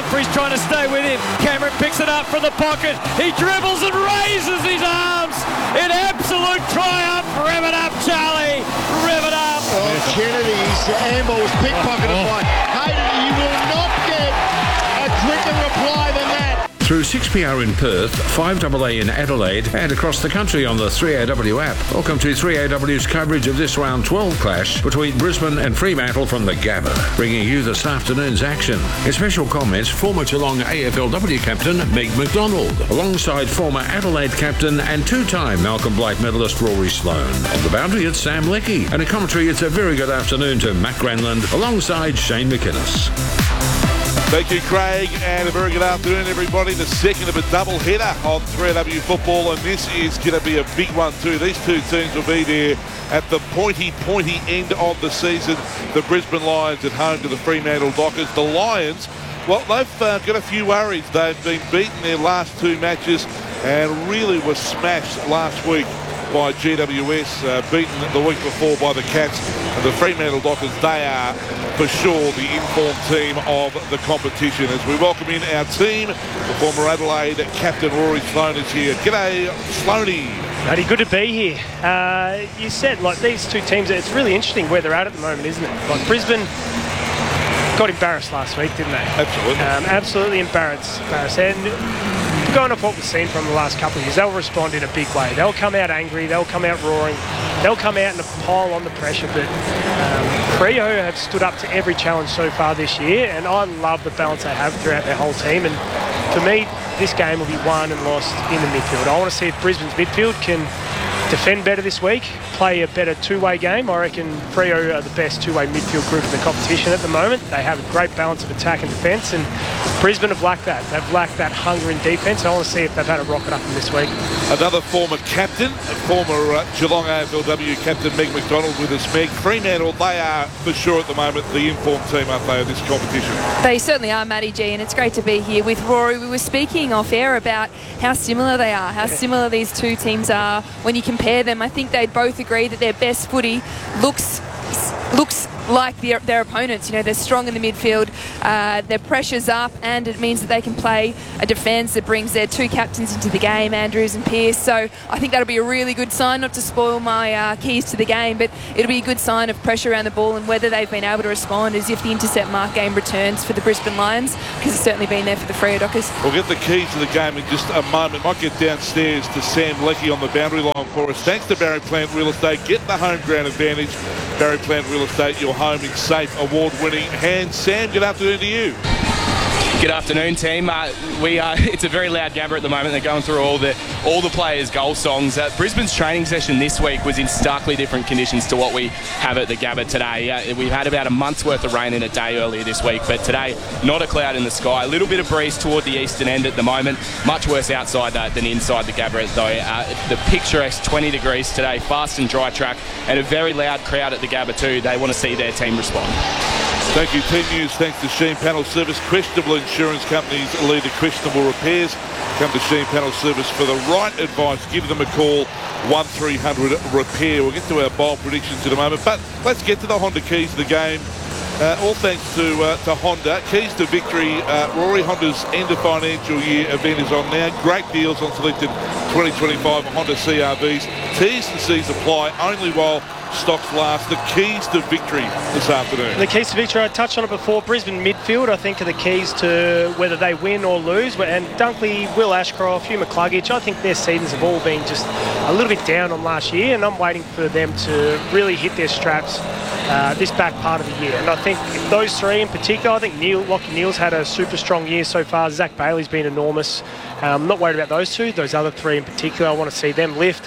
Humphries trying to stay with him. Cameron picks it up from the pocket. He dribbles and raises his arms in absolute triumph. Rev it up, Charlie. Rev it up. Oh, Kennedy's handball was pickpocketed by Hayden. You will not get a quicker reply than that. Through 6PR in Perth, 5AA in Adelaide, and across the country on the 3AW app. Welcome to 3AW's coverage of this round 12 clash between Brisbane and Fremantle from the Gabba, bringing you this afternoon's action. In special comments, former Geelong AFLW captain Meg McDonald, alongside former Adelaide captain and two-time Malcolm Blight medalist Rory Sloane. On the boundary, it's Sam Leckie, and in commentary, it's a very good afternoon to Matt Granland, alongside Shane McInnes. Thank you, Craig, and a very good afternoon, everybody. The second of a double-header on 3AW football, and this is going to be a big one too. These two teams will be there at the pointy end of the season. The Brisbane Lions at home to the Fremantle Dockers. The Lions, well, they've got a few worries. They've been beaten their last two matches and really were smashed last week by GWS, beaten the week before by the Cats. And the Fremantle Dockers, they are for sure the informed team of the competition. As we welcome in our team, the former Adelaide captain Rory Sloane is here. G'day, Sloaney. Matty, good to be here. You said, like, these two teams, it's really interesting where they're at the moment, isn't it? Like, Brisbane got embarrassed last week, didn't they? Absolutely. Absolutely embarrassed. And going off what we've seen from the last couple of years, they'll respond in a big way. They'll come out angry, they'll come out roaring, they'll come out in a pile on the pressure. But Freo have stood up to every challenge so far this year, and I love the balance they have throughout their whole team. And for me, this game will be won and lost in the midfield. I want to see if Brisbane's midfield can defend better this week, play a better two-way game. I reckon Freo are the best two-way midfield group in the competition at the moment. They have a great balance of attack and defence, and Brisbane have lacked that. They've lacked that hunger in defence. I want to see if they've had a rocket up in this week. Another former captain, former Geelong AFLW captain Meg McDonald with us. Meg, Fremantle, they are for sure at the moment the informed team, aren't they, of this competition? They certainly are, Matty G, and it's great to be here with Rory. We were speaking off air about how similar they are, how similar these two teams are when you compare them. I think they'd both agree that their best footy looks like their opponents. You know, they're strong in the midfield, their pressure's up, and it means that they can play a defence that brings their two captains into the game, Andrews and Pearce. So I think that'll be a really good sign, not to spoil my keys to the game, but it'll be a good sign of pressure around the ball and whether they've been able to respond as if the intercept mark game returns for the Brisbane Lions, because it's certainly been there for the Freo Dockers. We'll get the keys to the game in just a moment. Might get downstairs to Sam Leckie on the boundary line for us. Thanks to Barry Plant Real Estate. Get the home ground advantage. Barry Plant Real Estate, your home in safe, award-winning hands. Sam, good afternoon to you. Good afternoon, team. It's a very loud Gabba at the moment. They're going through all the players' goal songs. Brisbane's training session this week was in starkly different conditions to what we have at the Gabba today. We've had about a month's worth of rain in a day earlier this week, but today, not a cloud in the sky. A little bit of breeze toward the eastern end at the moment. Much worse outside than inside the Gabba, though. The picturesque 20 degrees today, fast and dry track, and a very loud crowd at the Gabba too. They want to see their team respond. Thank you, Team News. Thanks to Sheen Panel Service. Questionable insurance companies lead to questionable repairs. Come to Sheen Panel Service for the right advice. Give them a call, 1300 repair. We'll get to our bold predictions in a moment, but let's get to the Honda keys to the game. All thanks to Honda. Keys to victory. Rory, Honda's end of financial year event is on now. Great deals on selected 2025 Honda CRVs. T's and C's apply only while stocks last. The keys to victory this afternoon. The keys to victory, I touched on it before. Brisbane midfield, I think, are the keys to whether they win or lose. And Dunkley, Will Ashcroft, Hugh McCluggage, I think their seasons have all been just a little bit down on last year, and I'm waiting for them to really hit their straps this back part of the year. And I think those three in particular, I think Lachie Neale's had a super strong year so far. Zach Bailey's been enormous. I'm not worried about those two. Those other three in particular, I want to see them lift.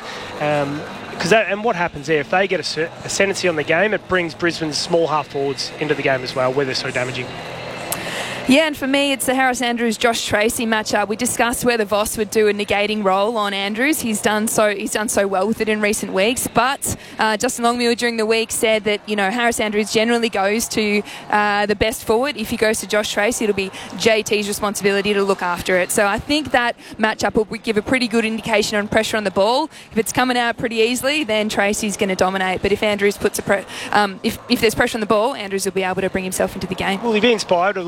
And what happens there, if they get ascendancy on the game, it brings Brisbane's small half forwards into the game as well, where they're so damaging. Yeah, and for me, it's the Harris Andrews-Josh Tracy matchup. We discussed whether Voss would do a negating role on Andrews. He's done so well with it in recent weeks. But Justin Longmuir during the week said that, you know, Harris Andrews generally goes to the best forward. If he goes to Josh Tracy, it'll be JT's responsibility to look after it. So I think that matchup will give a pretty good indication on pressure on the ball. If it's coming out pretty easily, then Tracy's going to dominate. But if Andrews puts if there's pressure on the ball, Andrews will be able to bring himself into the game. Will he be inspired a little bit by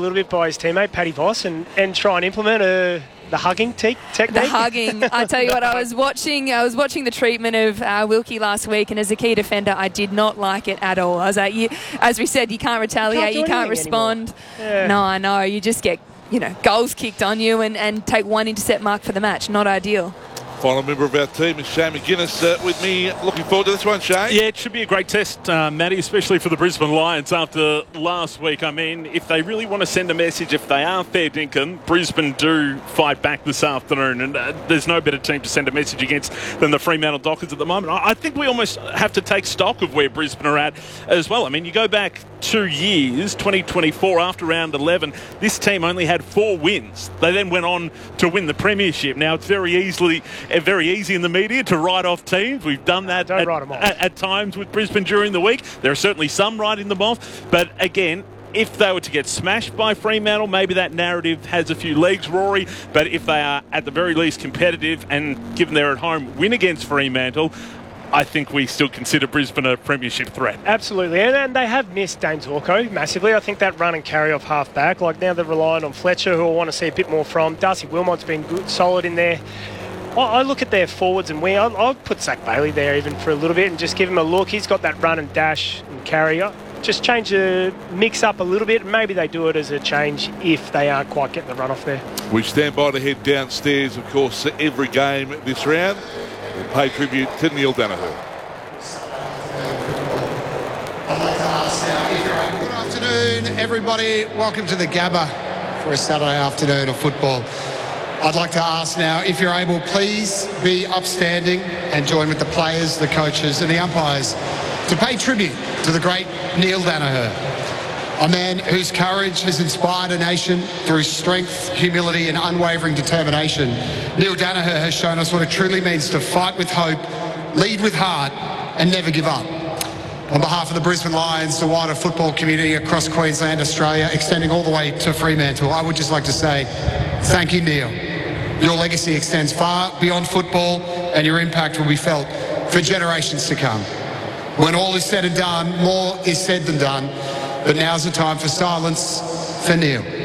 his teammate, Paddy Voss, and try and implement the hugging technique? The hugging. I tell you what, I was watching the treatment of Wilkie last week, and as a key defender, I did not like it at all. I was like, as we said, you can't retaliate, you can't respond. Yeah. No, I know. You just get, goals kicked on you and take one intercept mark for the match. Not ideal. Final member of our team is Shane McGuinness with me. Looking forward to this one, Shane. Yeah, it should be a great test, Matty, especially for the Brisbane Lions after last week. I mean, if they really want to send a message, if they are fair dinkum, Brisbane do fight back this afternoon, and there's no better team to send a message against than the Fremantle Dockers at the moment. I think we almost have to take stock of where Brisbane are at as well. I mean, you go back 2 years, 2024, after round 11, this team only had 4 wins. They then went on to win the premiership. Now, it's very easy in the media to write off teams. We've done that at times with Brisbane during the week. There are certainly some writing them off. But again, if they were to get smashed by Fremantle, maybe that narrative has a few legs, Rory. But if they are at the very least competitive, and given they're at home, win against Fremantle, I think we still consider Brisbane a premiership threat. Absolutely, and they have missed Dane Zorko massively. I think that run and carry off half back, like now they're relying on Fletcher, who I want to see a bit more from. Darcy Wilmot's been good, solid in there. I look at their forwards and wing. I'll put Zach Bailey there even for a little bit and just give him a look. He's got that run and dash and carry. Just change the mix up a little bit. Maybe they do it as a change if they aren't quite getting the run off there. We stand by to head downstairs, of course, every game this round. We'll pay tribute to Neil Danaher. Good afternoon, everybody. Welcome to the Gabba for a Saturday afternoon of football. I'd like to ask now, if you're able, please be upstanding and join with the players, the coaches and the umpires to pay tribute to the great Neil Danaher, a man whose courage has inspired a nation through strength, humility and unwavering determination. Neil Danaher has shown us what it truly means to fight with hope, lead with heart and never give up. On behalf of the Brisbane Lions, the wider football community across Queensland, Australia, extending all the way to Fremantle, I would just like to say thank you, Neil. Your legacy extends far beyond football and your impact will be felt for generations to come. When all is said and done, more is said than done, but now's the time for silence for Neil.